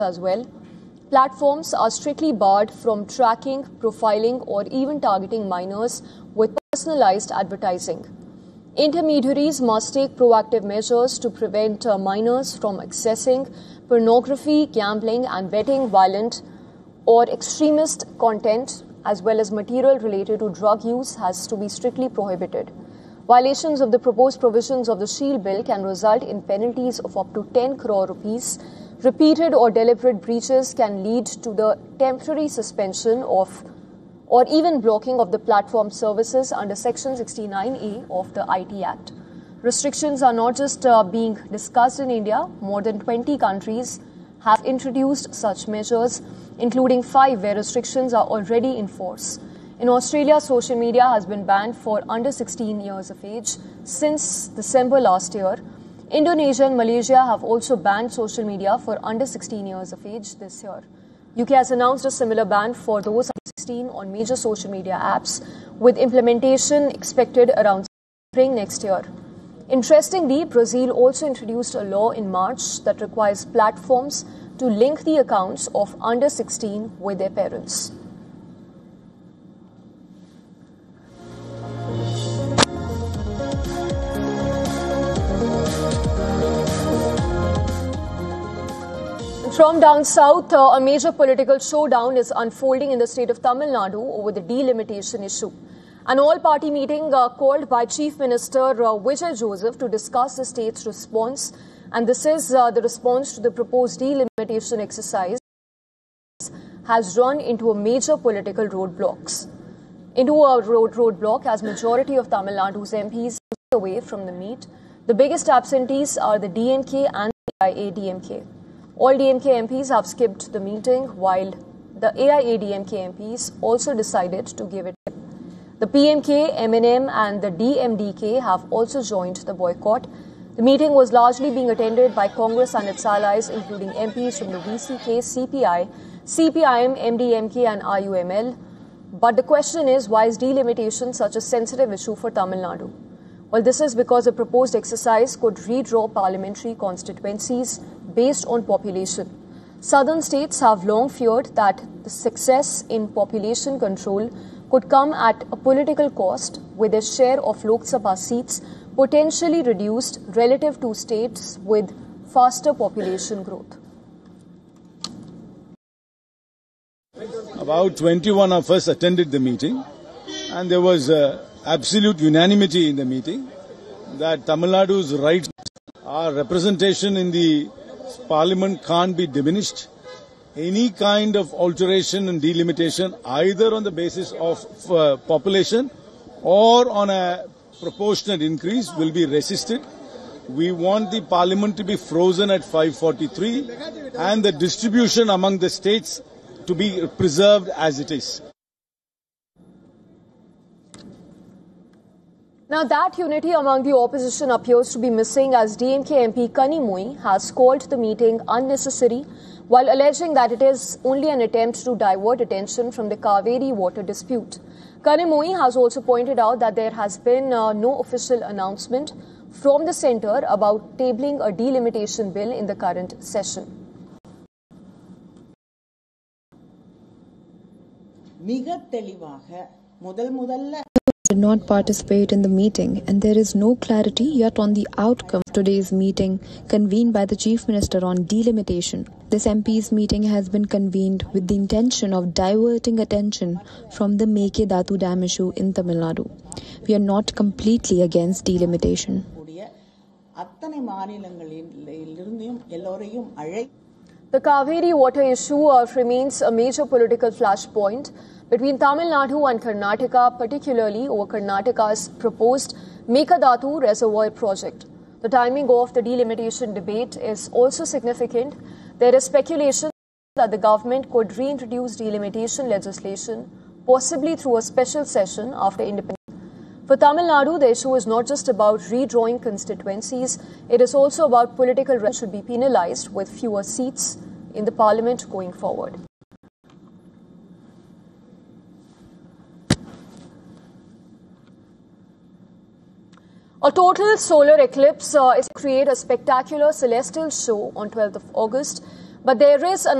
as well. Platforms are strictly barred from tracking, profiling, or even targeting minors with personalized advertising. Intermediaries must take proactive measures to prevent minors from accessing pornography, gambling, and betting, violent or extremist content, as well as material related to drug use, has to be strictly prohibited. Violations of the proposed provisions of the Shield Bill can result in penalties of up to 10 crore rupees. Repeated or deliberate breaches can lead to the temporary suspension of or even blocking of the platform services under Section 69A of the IT Act. Restrictions are not just being discussed in India. More than 20 countries have introduced such measures, including 5 where restrictions are already in force. In Australia, social media has been banned for under 16 years of age since December last year. Indonesia and Malaysia have also banned social media for under 16 years of age this year. UK has announced a similar ban for those under 16 on major social media apps, with implementation expected around spring next year. Interestingly, Brazil also introduced a law in March that requires platforms to link the accounts of under 16 with their parents. From down south, a major political showdown is unfolding in the state of Tamil Nadu over the delimitation issue. An all-party meeting called by Chief Minister Vijay Joseph to discuss the state's response, and this is the response to the proposed delimitation exercise, has run into a major political roadblocks. Roadblock as majority of Tamil Nadu's MPs are away from the meet. The biggest absentees are the DMK and the AIADMK. All DMK MPs have skipped the meeting, while the AIADMK MPs also decided to give it. The PMK, MNM and the DMDK have also joined the boycott. The meeting was largely being attended by Congress and its allies, including MPs from the VCK, CPI, CPIM, MDMK and IUML. But the question is, why is delimitation such a sensitive issue for Tamil Nadu? Well, this is because the proposed exercise could redraw parliamentary constituencies based on population. Southern states have long feared that the success in population control could come at a political cost, with their share of Lok Sabha seats potentially reduced relative to states with faster population growth. About 21 of us attended the meeting, and there was absolute unanimity in the meeting that Tamil Nadu's rights, our representation in the Parliament can't be diminished. Any kind of alteration and delimitation, either on the basis of population or on a proportionate increase, will be resisted. We want the Parliament to be frozen at 543 and the distribution among the states to be preserved as it is. Now, that unity among the opposition appears to be missing, as DMK MP Kanimozhi has called the meeting unnecessary, while alleging that it is only an attempt to divert attention from the Kaveri water dispute. Kanimozhi has also pointed out that there has been no official announcement from the centre about tabling a delimitation bill in the current session. Did not participate in the meeting, and there is no clarity yet on the outcome of today's meeting convened by the Chief Minister on delimitation. This MP's meeting has been convened with the intention of diverting attention from the Mekedatu Dam issue in Tamil Nadu. We are not completely against delimitation. The Kaveri water issue remains a major political flashpoint between Tamil Nadu and Karnataka, particularly over Karnataka's proposed Mekedatu reservoir project. The timing of the delimitation debate is also significant. There is speculation that the government could reintroduce delimitation legislation, possibly through a special session after independence. For Tamil Nadu, the issue is not just about redrawing constituencies, it is also about political rights should be penalized with fewer seats in the parliament going forward. A total solar eclipse is to create a spectacular celestial show on 12th of August, But there is an